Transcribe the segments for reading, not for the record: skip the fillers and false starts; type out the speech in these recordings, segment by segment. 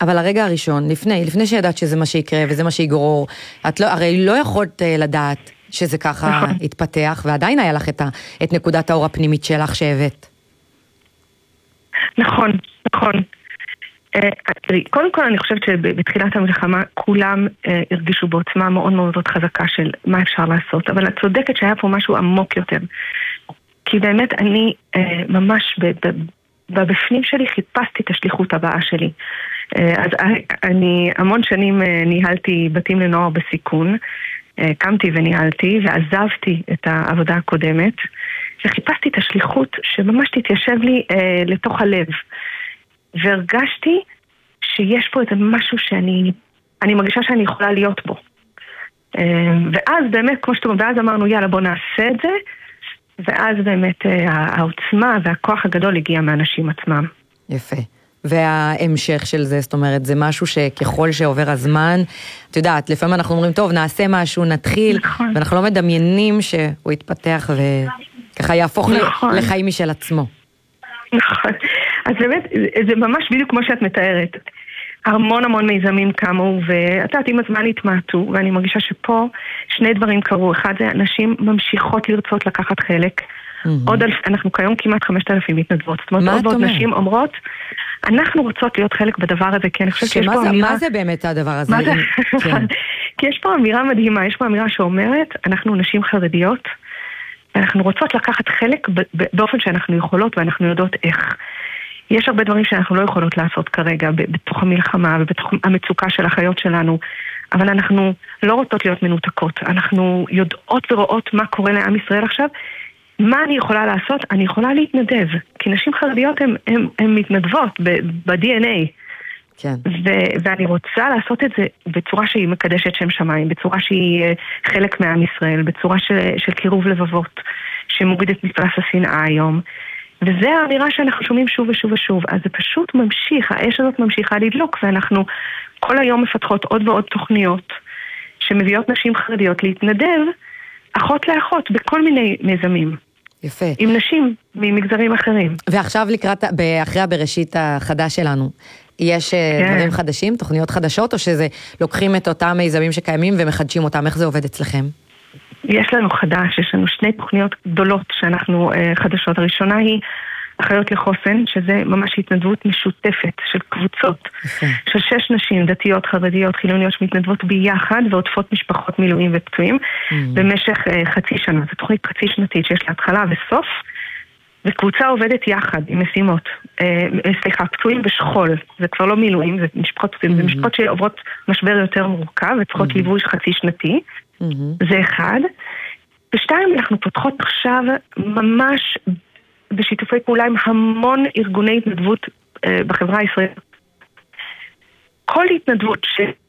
אבל הרגע הראשון, לפני שידעת שזה מה שיקרה וזה מה שיגרור, הרי לא יכולת לדעת שזה ככה התפתח, ועדיין היה לך את נקודת האור הפנימית שלך שהבאת. נכון. קודם כל אני חושבת שבתחילת המלחמה כולם הרגישו בעוצמה מאוד מאוד חזקה של מה אפשר לעשות, אבל את צודקת שהיה פה משהו עמוק יותר. כי באמת אני ממש בבפנים שלי חיפשתי את השליחות הבאה שלי. אז אני המון שנים ניהלתי בתים לנוער בסיכון, קמתי וניהלתי ועזבתי את העבודה הקודמת, וחיפשתי את השליחות שממש תתיישב לי לתוך הלב. והרגשתי שיש פה איזה משהו שאני מרגישה שאני יכולה להיות בו. ואז באמת, כמו שאתה אומר, ואז אמרנו, יאללה, בוא נעשה את זה, ואז באמת העוצמה והכוח הגדול הגיע מאנשים עצמם. יפה. וההמשך של זה, זאת אומרת, זה משהו שככל שעובר הזמן, את יודעת, לפעמים אנחנו אומרים, טוב, נעשה משהו, נתחיל, נכון. ואנחנו לא מדמיינים שהוא יתפתח וככה יהפוך נכון. לחיים משל עצמו. נכון. אז באמת, זה ממש בדיוק כמו שאת מתארת. המון מיזמים קמו, ואת יודעת, עם הזמן התמעטו, ואני מרגישה שפה שני דברים קרו. אחד זה, אנשים ממשיכות לרצות לקחת חלק. אנחנו כיום כמעט 5,000 מתנדבות. זאת אומרת, עוד נשים אומרות, אנחנו רוצות להיות חלק בדבר הזה, כי אני חושבת שיש פה אמירה... מה זה באמת הדבר הזה? כי יש פה אמירה מדהימה, יש פה אמירה שאומרת, אנחנו נשים חרדיות, ואנחנו רוצות לקחת חלק באופן שאנחנו יכולות, ואנחנו יודעות איך. יש הרבה דברים שאנחנו לא יכולות לעשות כרגע, בתוך המלחמה ובתוך המצוקה של החיות שלנו, אבל אנחנו לא רוצות להיות מנותקות. אנחנו יודעות ורואות מה קורה לעם ישראל עכשיו. מה אני יכולה לעשות? אני יכולה להתנדב, כי נשים חרדיות הן מתנדבות ב-DNA. כן. ואני רוצה לעשות את זה בצורה שהיא מקדשת שם שמיים, בצורה שהיא חלק מעם ישראל, בצורה של קירוב לבבות, שמורידת מפלס השנאה היום. וזה האמירה שאנחנו שומעים שוב ושוב ושוב. אז זה פשוט ממשיך, האש הזאת ממשיכה לדלוק, ואנחנו כל היום מפתחות עוד ועוד תוכניות שמביאות נשים חרדיות להתנדב אחות לאחות בכל מיני מיזמים. יפה. עם נשים ממגזרים אחרים. ועכשיו אחרי הבראשית החדש שלנו, יש דברים חדשים, תוכניות חדשות, או שזה לוקחים את אותם מיזמים שקיימים ומחדשים אותם? איך זה עובד אצלכם? יש לנו חדש, יש לנו שני תוכניות גדולות שאנחנו חדשות. הראשונה היא אחיות לחוסן, שזה ממש התנדבות משותפת של קבוצות, של 6 נשים דתיות, חרדיות, חילוניות שמתנדבות ביחד ועוטפות משפחות מילואים ופצועים במשך חצי שנה. זו תוכנית חצי שנתית שיש לה התחלה וסוף, וקבוצה עובדת יחד עם משימות. פצועים בשכול, זה כבר לא מילואים, זה משפחות פצועים, זה משפחות שעוברות משבר יותר מורכב וצריכות ליווי חצי שנתי. זה אחד. ושתיים, אנחנו פותחות עכשיו ממש בשיתופי פעולה עם המון ארגוני התנדבות בחברה הישראלית. כל התנדבות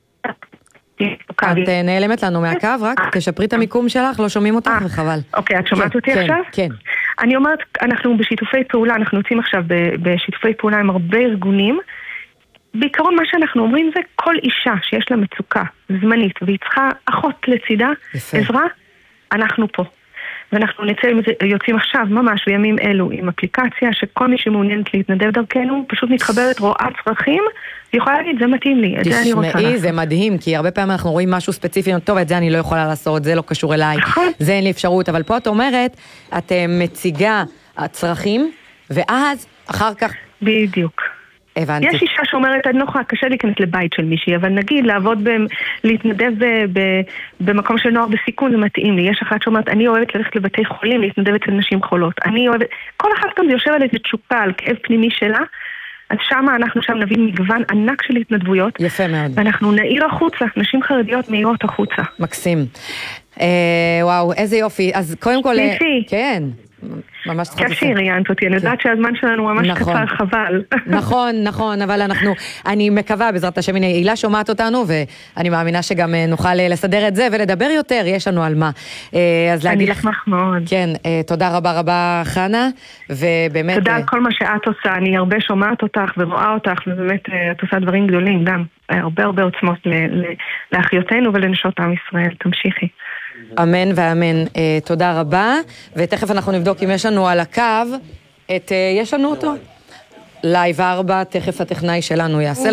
את נעלמת לנו מהקו, רק תשפרי את המיקום שלך, לא שומעים אותך וחבל. אוקיי, את שומעת אותי עכשיו? כן. אני אומרת, אנחנו בשיתופי פעולה, אנחנו יוצאים עכשיו בשיתופי פעולה עם הרבה ארגונים. בעיקרון מה שאנחנו אומרים זה כל אישה שיש לה מצוקה זמנית והיא צריכה אחות לצידה, עזרה, אנחנו פה. ואנחנו יוצאים עכשיו ממש בימים אלו עם אפליקציה שכל מי שמעוניינת להתנדב דרכנו פשוט מתחברת, רואה צרכים ויכולה להגיד זה מתאים לי, את זה אני רוצה לעשות. תשמעי, זה מדהים, כי הרבה פעמים אנחנו רואים משהו ספציפי, טוב, את זה אני לא יכולה לעשות, זה לא קשור אליי, זה אין לי אפשרות, אבל פה את אומרת, את מציגה הצרכים, ואז אחר כך... בדיוק. הבנתי. יש אישה שאומרת, אני לא יכולה, קשה להיכנס לבית של מישהי, אבל נגיד לעבוד, להתנדב במקום של נוער בסיכון, זה מתאים לי. יש אחת שאומרת, אני אוהבת ללכת לבתי חולים, להתנדב אצל נשים חולות. אני אוהבת, כל אחת גם יושב על איזה תשוקה, על כאב פנימי שלה, אז שמה אנחנו שם נביא מגוון ענק של התנדבויות. יפה מאוד. ואנחנו נעיר החוצה, נשים חרדיות נעירות החוצה. מקסים. וואו, איזה יופי. אז קודם כל... ניסי. כן. ממש כיף שהראיינת אותי, אני יודעת שהזמן שלנו ממש קצר, חבל. נכון, אבל אני מקווה בעזרת השם, הנה הילה שומעת אותנו, ואני מאמינה שגם נוכל לסדר את זה ולדבר יותר, יש לנו על מה. אני אשמח מאוד. כן, תודה רבה חנה, ובאמת... תודה על כל מה שאת עושה, אני הרבה שומעת אותך ורואה אותך, ובאמת את עושה דברים גדולים, גם הרבה עוצמות לאחיותינו ולנשות עם ישראל, תמשיכי. אמן ואמן, תודה רבה, ותכף אנחנו נבדוק אם יש לנו על הקו, יש לנו אותו? לייב 4, תכף הטכנאי שלנו יעשה